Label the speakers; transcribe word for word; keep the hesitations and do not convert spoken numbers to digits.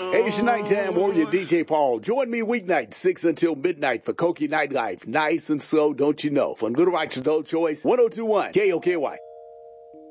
Speaker 1: Hey, it's your nighttime warrior, D J Paul. Join me weeknight, six until midnight for Koki Nightlife. Nice and slow, don't you know? From Little Rock's Adult Choice, one oh two point one K O K Y.